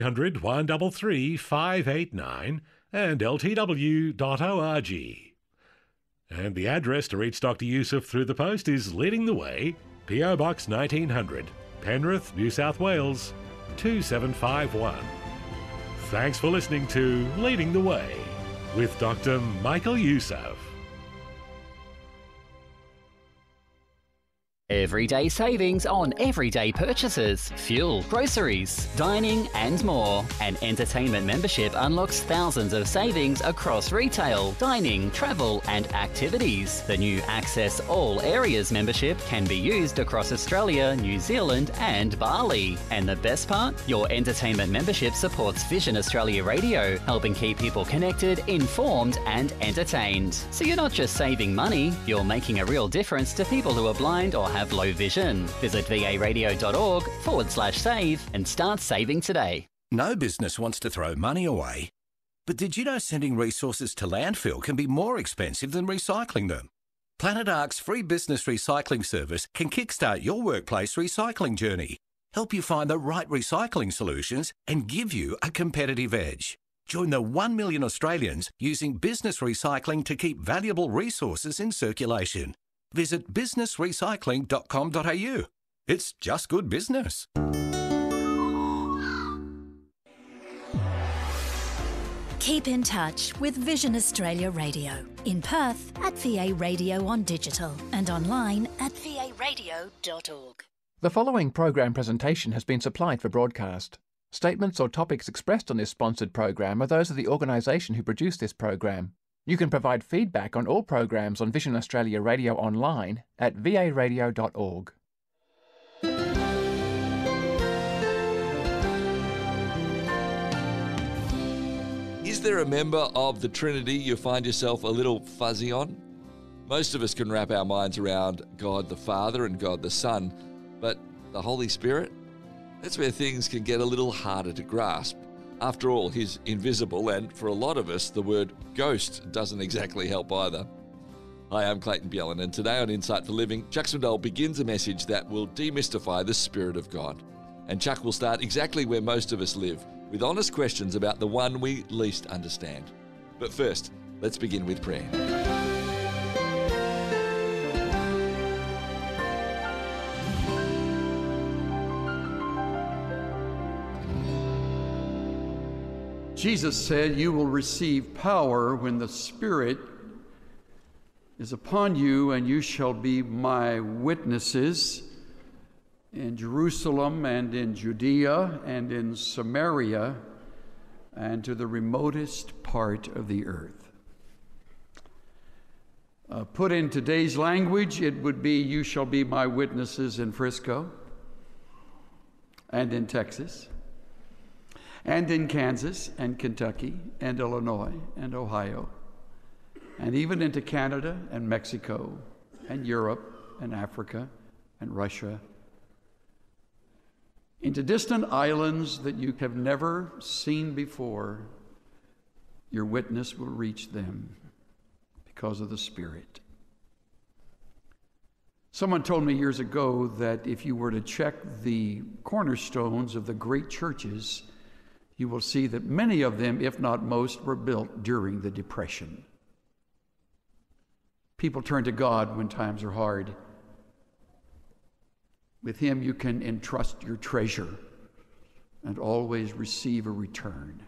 800 133 589 and ltw.org. And the address to reach Dr. Yusuf through the post is Leading the Way, PO Box 1900, Penrith, New South Wales 2751. Thanks for listening to Leading the Way with Dr. Michael Yusuf. Everyday savings on everyday purchases, fuel, groceries, dining and more. An entertainment membership unlocks thousands of savings across retail, dining, travel and activities. The new Access All Areas membership can be used across Australia, New Zealand and Bali. And the best part? Your entertainment membership supports Vision Australia Radio, helping keep people connected, informed and entertained. So you're not just saving money, you're making a real difference to people who are blind or have low vision. Visit varadio.org/save and start saving today. No business wants to throw money away. But did you know sending resources to landfill can be more expensive than recycling them? Planet Ark's free business recycling service can kickstart your workplace recycling journey, help you find the right recycling solutions and give you a competitive edge. Join the 1 million Australians using business recycling to keep valuable resources in circulation. Visit businessrecycling.com.au. It's just good business. Keep in touch with Vision Australia Radio. In Perth at VA Radio on digital and online at varadio.org. The following program presentation has been supplied for broadcast. Statements or topics expressed on this sponsored program are those of the organisation who produced this program. You can provide feedback on all programs on Vision Australia Radio online at varadio.org. Is there a member of the Trinity you find yourself a little fuzzy on? Most of us can wrap our minds around God the Father and God the Son, but the Holy Spirit? That's where things can get a little harder to grasp. After all, he's invisible, and for a lot of us, the word ghost doesn't exactly help either. Hi, I'm Clayton Bjelland, and today on Insight for Living, Chuck Swindoll begins a message that will demystify the Spirit of God. And Chuck will start exactly where most of us live, with honest questions about the one we least understand. But first, let's begin with prayer. Jesus said, "You will receive power when the Spirit is upon you, and you shall be my witnesses in Jerusalem and in Judea and in Samaria and to the remotest part of the earth." Put in today's language, it would be, you shall be my witnesses in Frisco and in Texas and in Kansas and Kentucky and Illinois and Ohio, and even into Canada and Mexico and Europe and Africa and Russia, into distant islands that you have never seen before. Your witness will reach them because of the Spirit. Someone told me years ago that if you were to check the cornerstones of the great churches, you will see that many of them, if not most, were built during the Depression. People turn to God when times are hard. With Him you can entrust your treasure and always receive a return.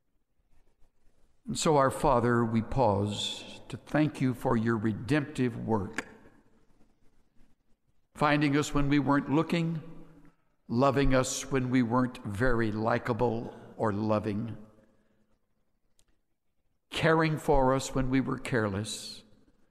And so, our Father, we pause to thank you for your redemptive work, finding us when we weren't looking, loving us when we weren't very likable or loving, caring for us when we were careless,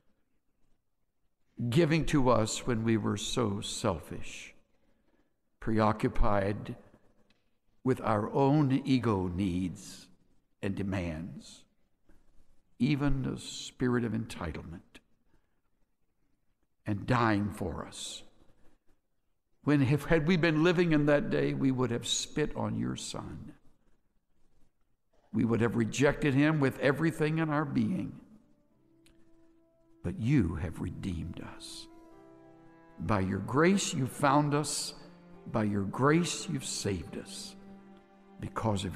giving to us when we were so selfish, preoccupied with our own ego needs and demands, even a spirit of entitlement, and dying for us. When had we been living in that day, we would have spit on your Son. We would have rejected him with everything in our being. But you have redeemed us. By your grace, you found us. By your grace, you've saved us. because of